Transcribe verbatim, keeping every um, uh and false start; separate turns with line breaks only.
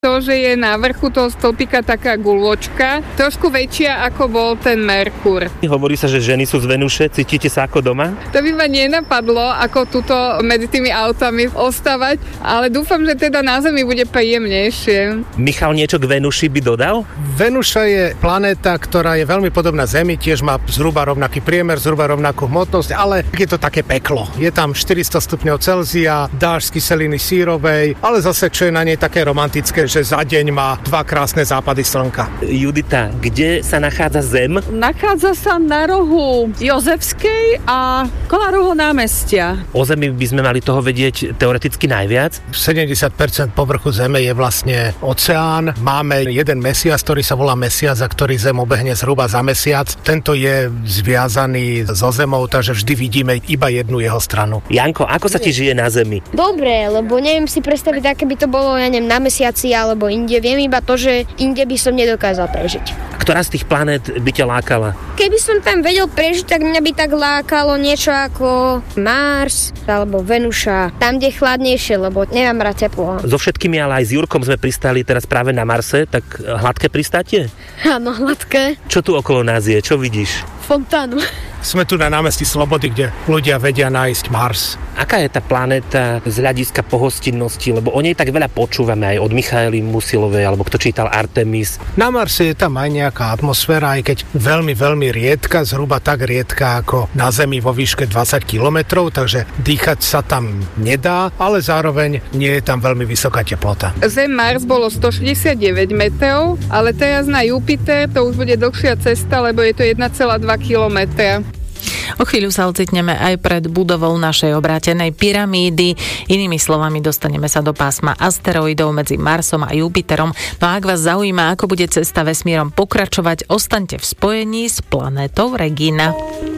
To, že je na vrchu toho stĺpika taká guľočka, trošku väčšia ako bol ten Merkur.
Hovorí sa, že ženy sú z Venuše, cítite sa ako doma?
To by ma nenapadlo, ako tuto medzi tými autami ostávať, ale dúfam, že teda na Zemi bude príjemnejšie.
Michal niečo k Venuši by dodal?
Venuša je planéta, ktorá je veľmi podobná Zemi, tiež má zhruba rovnaký priemer, zhruba rovnakú hmotnosť, ale je to také peklo. Je tam štyristo stupňov Celzia, dážď z kyseliny sírovej, ale zase čo je na nej také romantické, že za deň má dva krásne západy slnka.
Judita, kde sa nachádza Zem?
Nachádza sa na rohu Jozefskej a Kolárovho námestia.
O Zemi by sme mali toho vedieť teoreticky najviac.
sedemdesiat percent povrchu Zeme je vlastne oceán. Máme jeden mesiac, ktorý sa volá Mesiac, a ktorý Zem obehne zhruba za mesiac. Tento je zviazaný so Zemou, takže vždy vidíme iba jednu jeho stranu.
Janko, ako sa ti žije na Zemi?
Dobre, lebo neviem si predstaviť, aké by to bolo, ja neviem, na mesiaci alebo inde. Viem iba to, že inde by som nedokázal prežiť.
Ktorá z tých planét by ťa lákala?
Keby som tam vedel prežiť, tak mňa by tak lákalo niečo ako Mars alebo Venuša. Tam, kde je chladnejšie, lebo nemám rád teplo.
So všetkými, ale aj s Jurkom sme pristali teraz práve na Marse, tak hladké pristátie?
Áno, hladké.
Čo tu okolo nás je? Čo vidíš?
Fontánu.
Sme tu na námestí Slobody, kde ľudia vedia nájsť Mars.
Aká je tá planéta z hľadiska pohostinnosti? Lebo o nej tak veľa počúvame aj od Michaely Musilovej, alebo kto čítal Artemis.
Na Marse je tam aj nejaká atmosféra, aj keď veľmi, veľmi riedka, zhruba tak riedka ako na Zemi vo výške dvadsať kilometrov, takže dýchať sa tam nedá, ale zároveň nie je tam veľmi vysoká teplota.
Zem Mars bolo stošesťdesiatdeväť metrov, ale teraz na Jupiter to už bude dlhšia cesta, lebo je to jeden celá dva kilometra.
O chvíľu sa ocitneme aj pred budovou našej obrátenej pyramídy. Inými slovami, dostaneme sa do pásma asteroidov medzi Marsom a Jupiterom. No a ak vás zaujíma, ako bude cesta vesmírom pokračovať, ostaňte v spojení s planétou Regina.